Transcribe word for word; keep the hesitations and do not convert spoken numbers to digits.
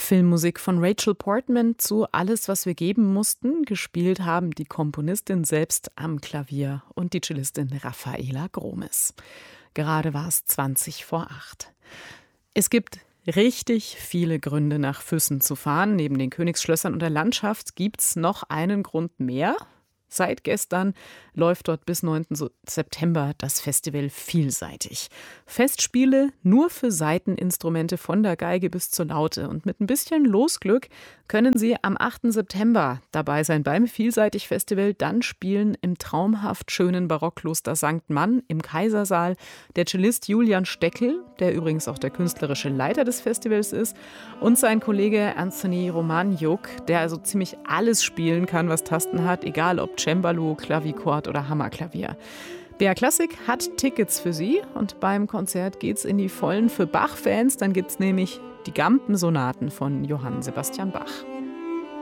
Filmmusik von Rachel Portman zu Alles, was wir geben mussten. Gespielt haben die Komponistin selbst am Klavier und die Cellistin Rafaela Gromes. Gerade war es zwanzig vor acht. Es gibt richtig viele Gründe, nach Füssen zu fahren. Neben den Königsschlössern und der Landschaft gibt es noch einen Grund mehr. Seit gestern läuft dort bis neunten September das Festival Vielseitig. Festspiele nur für Saiteninstrumente von der Geige bis zur Laute. Und mit ein bisschen Losglück können Sie am achten September dabei sein beim Vielseitig-Festival. Dann spielen im traumhaft schönen Barockkloster Sankt Mann im Kaisersaal der Cellist Julian Steckel, der übrigens auch der künstlerische Leiter des Festivals ist, und sein Kollege Anthony Romaniuk, der also ziemlich alles spielen kann, was Tasten hat, egal ob Cembalo, Klavichord oder Hammerklavier. B R Klassik hat Tickets für Sie und beim Konzert geht's in die Vollen für Bach-Fans. Dann gibt's nämlich die Gampen-Sonaten von Johann Sebastian Bach.